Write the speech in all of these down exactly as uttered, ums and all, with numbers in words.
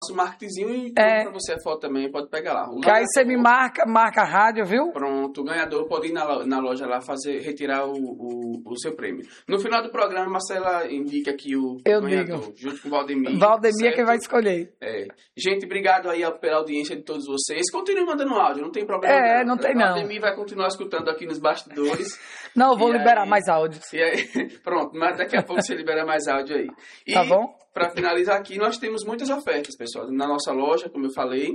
marketingzinho e É. pra você a foto também, pode pegar lá. O Que aí você ganhador- me marca, marca a rádio, viu? Pronto, o ganhador pode ir na, lo- na loja lá fazer, retirar o, o, o seu prêmio. No final do programa, Marcela indica aqui o Eu ganhador, digo. junto com o Valdemir. Valdemir é certo? quem vai escolher. É. Gente, obrigado aí pela audiência de todos vocês. Continue mandando áudio, não tem problema. É, não tem O não. Valdemir vai continuar escutando aqui nos bastidores. Não, eu vou E liberar aí- mais áudios. E aí, pronto, mas daqui a pouco você libera mais áudio aí. E, Tá bom? para finalizar aqui, nós temos muitas ofertas, pessoal. Na nossa loja, como eu falei,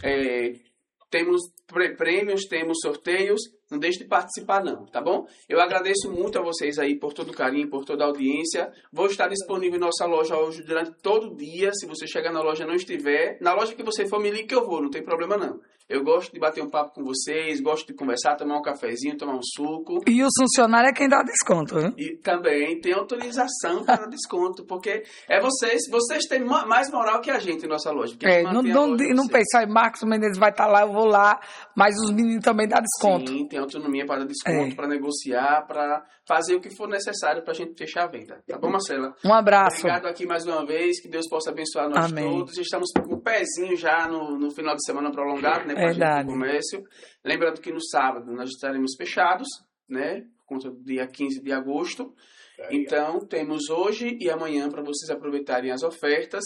é, temos prê- prêmios, temos sorteios. Não deixe de participar, não, tá bom? Eu agradeço muito a vocês aí por todo o carinho, por toda a audiência. Vou estar disponível em nossa loja hoje durante todo o dia. Se você chegar na loja e não estiver, na loja que você for, me ligue que eu vou, não tem problema não. Eu gosto de bater um papo com vocês, gosto de conversar, tomar um cafezinho, tomar um suco. E os funcionários é quem dá desconto, né? E também tem autorização para desconto, porque é vocês, vocês têm ma- mais moral que a gente em nossa loja. porque a É, gente não, mantém a não, loja de não vocês. pensar em Marcos Menezes vai estar lá, eu vou lá, mas os meninos também dão desconto. Sim, tem autonomia para desconto, É. para negociar, para fazer o que for necessário para a gente fechar a venda. Tá bom, Marcela? Um abraço. Obrigado aqui mais uma vez, que Deus possa abençoar nós Amém. todos. Estamos com o pezinho já no, no final de semana prolongado, né, para a gente Verdade. do comércio. Lembrando que no sábado nós estaremos fechados, né, por conta do dia quinze de agosto. Então, temos hoje e amanhã para vocês aproveitarem as ofertas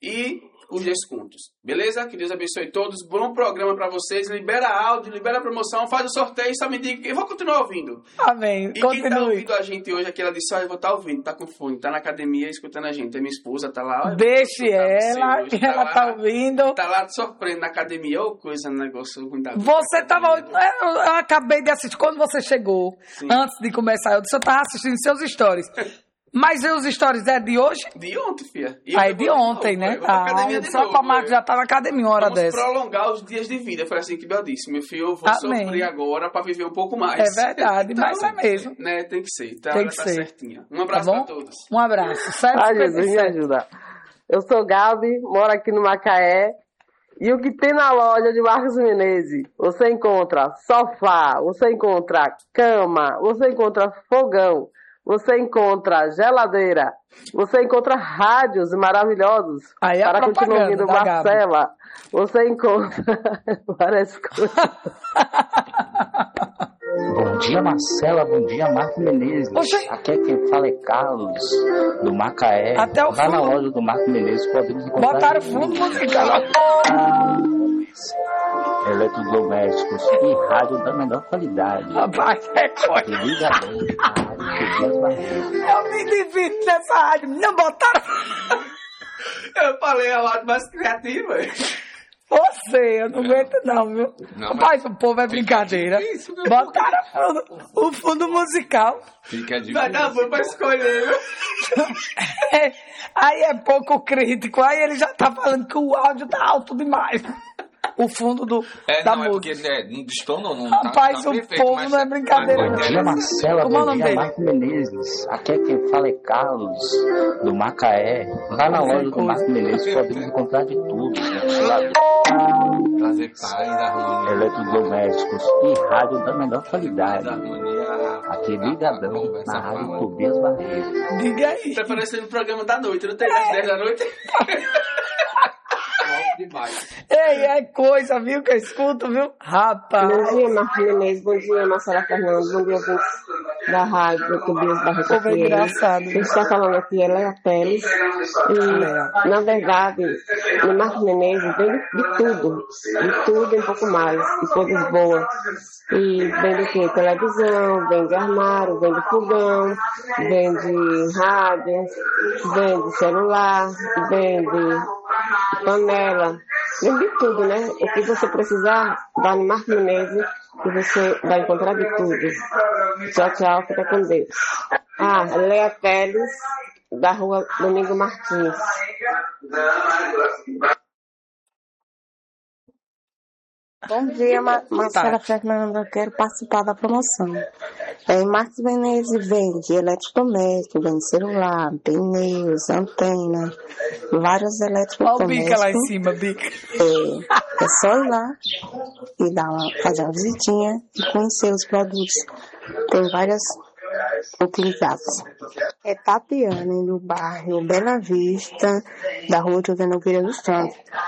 e os descontos. Beleza? Que Deus abençoe todos. Bom programa para vocês. Libera áudio, libera promoção, faz o sorteio, só me diga. Eu vou continuar ouvindo. Amém. E quem tá Continue. ouvindo a gente hoje, aqui, ela disse, olha, eu vou estar ouvindo, tá com fone, tá na academia escutando a gente. A minha esposa tá lá, olha, Deixe eu vou escutar você ela, hoje. ela lá, tá ouvindo. Tá lá te surpreendendo na academia. Ô, coisa, negócio ruim da vida. Você tava. Eu, eu acabei de assistir. Quando você chegou, Sim. antes de começar, eu disse, eu tava assistindo seus stories. Mas os stories é de hoje? De ontem, filha. E Ah, é eu de vou ontem, novo, né? eu vou pra Ah, academia de só novo, pra Marcos eu- já tá na academia uma hora Vamos dessa. prolongar os dias de vida. Foi assim que Bel disse. Meu filho, eu vou Amém. sofrer agora para viver um pouco mais. É verdade, Então, mas é mesmo. Né, tem que ser. Tá, Tem que tá ser. certinha. Um abraço Tá bom? para todos. Um abraço. Sete Ai, cinquenta e Jesus, me sete. ajuda. Eu sou Gabi, moro aqui no Macaé. E o que tem na loja de Marcos Menezes? Você encontra sofá, você encontra cama, você encontra fogão, você encontra geladeira, você encontra rádios maravilhosos Aí é a para continuar propaganda ouvindo da Gabi. Marcela. Você encontra várias coisas. Bom dia, Marcela. Bom dia, Marco Menezes. Oxê. Aqui é quem fala é Carlos, do Macaé. Até o Lá na fundo. loja do Marco Menezes podemos encontrar Botaram fundo musical. eletrodomésticos e rádio da melhor qualidade. Rapaz, é coisa. E liga bem, a rádio Tobias Barreto. Eu me divido nessa rádio. Não botaram. Eu falei a lado mais criativa. Você, eu não aguento não, viu? Não, Rapaz, o povo é brincadeira. difícil, meu Botaram fundo- o fundo musical. Fica difícil. Vai dar bom pra escolher, viu? É, aí é pouco crítico. Aí ele já tá falando que o áudio tá alto demais. O fundo do, É, da não, é porque música. é, não destonou, não. Rapaz, tá, o tá perfeito, povo mas- não é brincadeira, mas Bom foi dia, Marcela. Como é o Bom nome dia, dele? Marco Menezes. Aqui é quem fala é Carlos, do Macaé. Lá na loja do Marco Menezes podemos encontrar de tudo. Ventilador, Trazer paz, harmonia. eletrodomésticos e rádio da melhor Paz, qualidade. harmonia. Aqui ligadão Conversa na rádio com Tobias Barreto. Diga aí. Tá parecendo o programa da noite, não tem das dez da noite? demais. Ei, é coisa, viu, que eu escuto, viu? Rapaz. Bom dia, Marcos Menezes. Bom dia, Marcela Fernandes. Bom dia, ouvintes da rádio Tobias Barreto. Como é engraçado. Quem está falando aqui é Leia Teles. E, na verdade, no Marcos Menezes vem de, de tudo. De tudo e um pouco mais. De coisas boas. E vem do que? Televisão, vem de armário, vem de fogão, vem de rádio, vem de celular, vem de panela. Vem de tudo, né? O que você precisar, vá no Marcos Menezes que você vai encontrar de tudo. Tchau, tchau. Fica com Deus. Ah, Leia Teles, da rua Domingo Martins. Bom dia, Ma Marcela Fernanda. Eu quero participar da promoção. É, Marcos Menezes vende eletrodoméstico, vende celular, pneus, antena, vários Olha o bica lá em eletrodomésticos. cima, bica. É, é só ir lá e dar uma, fazer uma visitinha e conhecer os produtos. Tem várias utilizasse. É Tatiane, do bairro Bela Vista, da rua José Nogueira dos Santos.